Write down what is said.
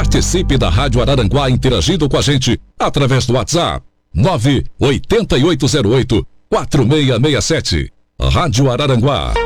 Participe da Rádio Araranguá interagindo com a gente através do WhatsApp 98808-4667. Rádio Araranguá.